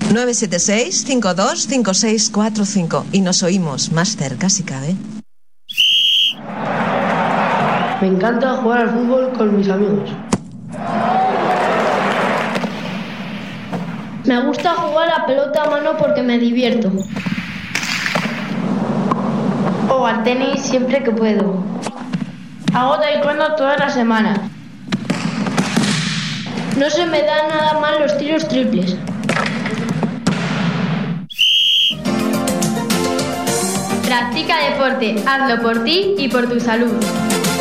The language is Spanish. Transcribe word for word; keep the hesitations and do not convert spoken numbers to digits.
nueve siete seis, cinco dos cinco seis cuatro cinco y nos oímos más cerca si cabe. Me encanta jugar al fútbol con mis amigos. Me gusta jugar a pelota a mano porque me divierto. O al tenis siempre que puedo. Hago taekwondo todas las semanas. No se me dan nada mal los tiros triples. Practica deporte, hazlo por ti y por tu salud.